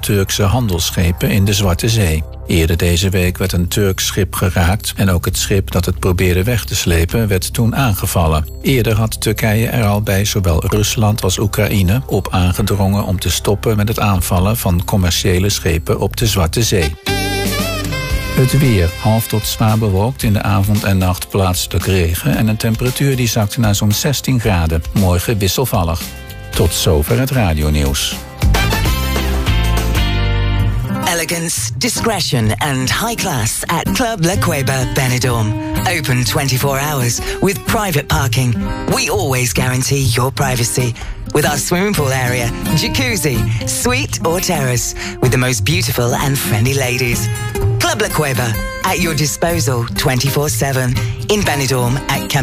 Turkse handelsschepen in de Zwarte Zee. Eerder deze week werd een Turks schip geraakt en ook het schip dat het probeerde weg te slepen werd toen aangevallen. Eerder had Turkije er al bij zowel Rusland als Oekraïne op aangedrongen om te stoppen met het aanvallen van commerciële schepen op de Zwarte Zee. Het weer, half tot zwaar bewolkt, in de avond en nacht plaatselijk regen en een temperatuur die zakt naar zo'n 16 graden. Morgen wisselvallig. Tot zover het radionieuws. Elegance, discretion and high class at Club La Cueva Benidorm. Open 24 hours with private parking. We always guarantee your privacy. With our swimming pool area, jacuzzi, suite or terrace. With the most beautiful and friendly ladies. Club La Cueva, at your disposal 24/7. In Benidorm at